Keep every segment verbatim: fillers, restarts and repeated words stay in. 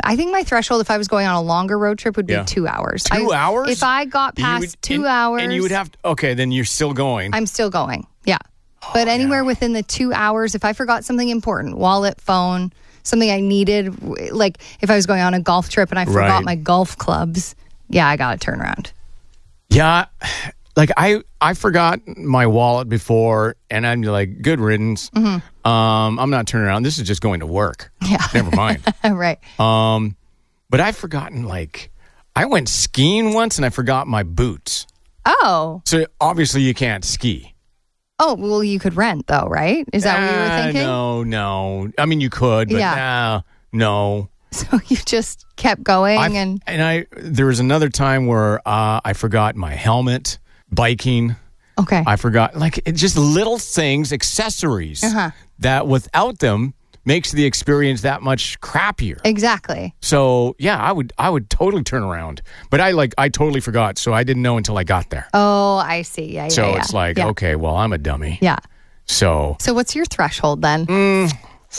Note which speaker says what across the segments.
Speaker 1: I think my threshold, if I was going on a longer road trip, would be
Speaker 2: Yeah.
Speaker 1: two hours.
Speaker 2: Two
Speaker 1: I,
Speaker 2: hours?
Speaker 1: If I got
Speaker 2: You
Speaker 1: past
Speaker 2: would-
Speaker 1: two
Speaker 2: and,
Speaker 1: hours.
Speaker 2: And you would have to, okay, then you're still going.
Speaker 1: I'm still going. Yeah. But anywhere
Speaker 2: yeah.
Speaker 1: within the two hours, if I forgot something important, wallet, phone, something I needed, w- like if I was going on a golf trip and I forgot
Speaker 2: Right.
Speaker 1: my golf clubs, yeah, I got to turn around.
Speaker 2: Yeah, like I I forgot my wallet before, and I'm like, good riddance.
Speaker 1: Mm-hmm.
Speaker 2: Um, I'm not turning around. This is just going to work.
Speaker 1: Yeah.
Speaker 2: Never mind.
Speaker 1: Right.
Speaker 2: Um, but I've forgotten, like, I went skiing once and I forgot my boots.
Speaker 1: Oh.
Speaker 2: So obviously you can't ski.
Speaker 1: Oh, well, you could rent, though, right? Is that what you were
Speaker 2: Ah,
Speaker 1: thinking?
Speaker 2: No, no. I mean, you could, but
Speaker 1: Yeah.
Speaker 2: nah, no.
Speaker 1: So you just kept going
Speaker 2: I've-
Speaker 1: and.
Speaker 2: and I there was another time where uh, I forgot my helmet biking.
Speaker 1: Okay.
Speaker 2: I forgot, like, it, just little things, accessories
Speaker 1: Uh-huh.
Speaker 2: that without them makes the experience that much crappier.
Speaker 1: Exactly.
Speaker 2: So yeah, I would I would totally turn around, but I like I totally forgot, so I didn't know until I got there.
Speaker 1: Oh, I see. Yeah, yeah,
Speaker 2: So
Speaker 1: yeah.
Speaker 2: it's like,
Speaker 1: yeah.
Speaker 2: okay, well, I'm a dummy.
Speaker 1: Yeah.
Speaker 2: So
Speaker 1: So what's your threshold then?
Speaker 2: Mm.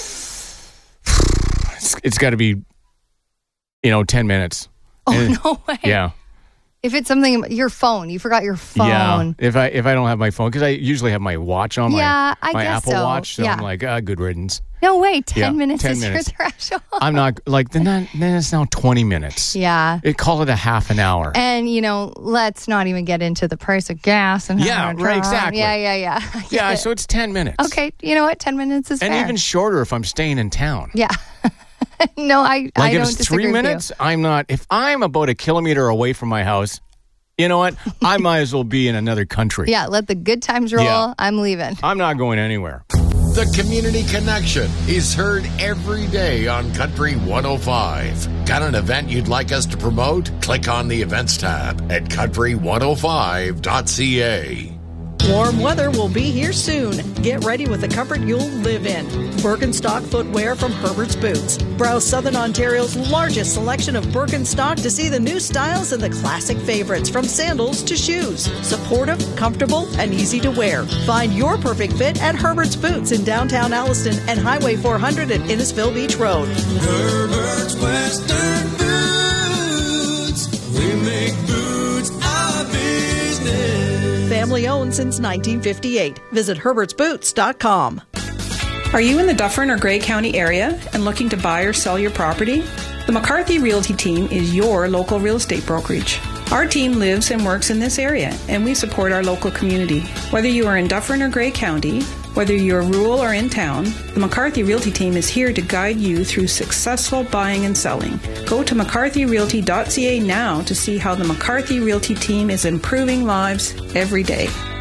Speaker 2: it's, it's got to be, you know, ten minutes.
Speaker 1: Oh,
Speaker 2: And-
Speaker 1: no way.
Speaker 2: Yeah.
Speaker 1: If it's something, your phone, you forgot your phone.
Speaker 2: Yeah. If I if I don't have my phone, because I usually have my watch on,
Speaker 1: Yeah,
Speaker 2: my,
Speaker 1: I
Speaker 2: my
Speaker 1: guess
Speaker 2: Apple
Speaker 1: so.
Speaker 2: Watch, so
Speaker 1: Yeah.
Speaker 2: I'm like, ah, good riddance.
Speaker 1: No way, ten
Speaker 2: Yeah,
Speaker 1: minutes
Speaker 2: ten
Speaker 1: is
Speaker 2: minutes.
Speaker 1: your threshold.
Speaker 2: I'm not, like, then, that, then it's now twenty minutes.
Speaker 1: Yeah.
Speaker 2: It call it a half an hour.
Speaker 1: And, you know, let's not even get into the price of gas and how
Speaker 2: Yeah,
Speaker 1: to
Speaker 2: right,
Speaker 1: drive.
Speaker 2: exactly.
Speaker 1: Yeah, yeah, yeah. I get
Speaker 2: yeah,
Speaker 1: it.
Speaker 2: so it's ten minutes.
Speaker 1: Okay, you know what? ten minutes is
Speaker 2: And
Speaker 1: fair.
Speaker 2: even shorter if I'm staying in town.
Speaker 1: Yeah. no, I, I
Speaker 2: Like,
Speaker 1: don't
Speaker 2: if it's
Speaker 1: disagree
Speaker 2: three
Speaker 1: with you.
Speaker 2: minutes, I'm not, if I'm about a kilometer away from my house, you know what? I might as well be in another country.
Speaker 1: Yeah, let the good times roll.
Speaker 2: Yeah.
Speaker 1: I'm leaving.
Speaker 2: I'm not going anywhere.
Speaker 3: The Community Connection is heard every day on Country one oh five. Got an event you'd like us to promote? Click on the events tab at country one oh five dot c a.
Speaker 4: Warm weather will be here soon. Get ready with the comfort you'll live in. Birkenstock footwear from Herbert's Boots. Browse Southern Ontario's largest selection of Birkenstock to see the new styles and the classic favorites, from sandals to shoes. Supportive, comfortable, and easy to wear. Find your perfect fit at Herbert's Boots in downtown Alliston and Highway four hundred at Innisfil Beach Road.
Speaker 5: Herbert's Western Boots. We make boots our business.
Speaker 4: Family owned since nineteen fifty-eight. Visit herberts boots dot com.
Speaker 6: Are you in the Dufferin or Grey County area and looking to buy or sell your property? The McCarthy Realty Team is your local real estate brokerage. Our team lives and works in this area, and we support our local community. Whether you are in Dufferin or Grey County, whether you're rural or in town, the McCarthy Realty Team is here to guide you through successful buying and selling. Go to mccarthy realty dot c a now to see how the McCarthy Realty Team is improving lives every day.